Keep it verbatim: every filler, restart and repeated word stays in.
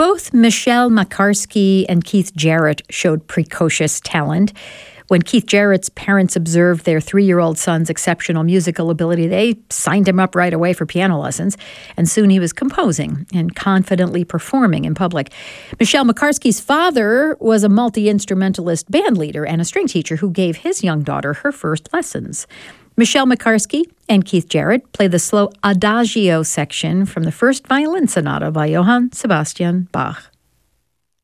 Both Michelle Makarski and Keith Jarrett showed precocious talent. When Keith Jarrett's parents observed their three-year-old son's exceptional musical ability, they signed him up right away for piano lessons, and soon he was composing and confidently performing in public. Michelle Makarski's father was a multi-instrumentalist band leader and a string teacher who gave his young daughter her first lessons. Michelle Makarski and Keith Jarrett play the slow Adagio section from the first violin sonata by Johann Sebastian Bach.